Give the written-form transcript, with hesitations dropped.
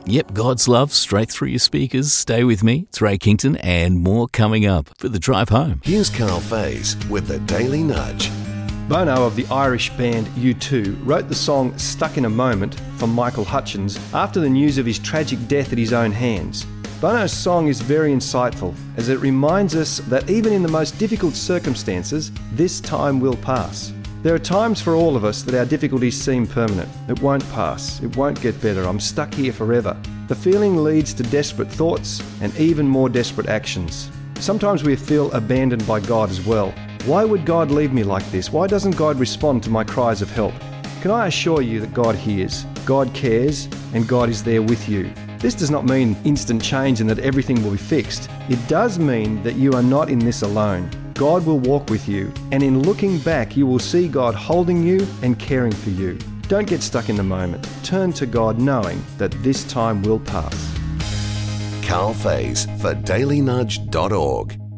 Yep, God's love straight through your speakers. Stay with me. It's Ray Kington and more coming up for the drive home. Here's Carl Faze with the Daily Nudge. Bono of the Irish band U2 wrote the song Stuck in a Moment for Michael Hutchence after the news of his tragic death at his own hands. Bono's song is very insightful as it reminds us that even in the most difficult circumstances, this time will pass. There are times for all of us that our difficulties seem permanent. It won't pass. It won't get better. I'm stuck here forever. The feeling leads to desperate thoughts and even more desperate actions. Sometimes we feel abandoned by God as well. Why would God leave me like this? Why doesn't God respond to my cries of help? Can I assure you that God hears, God cares, and God is there with you? This does not mean instant change and that everything will be fixed. It does mean that you are not in this alone. God will walk with you, and in looking back, you will see God holding you and caring for you. Don't get stuck in the moment. Turn to God knowing that this time will pass. Carl Faze for dailynudge.org.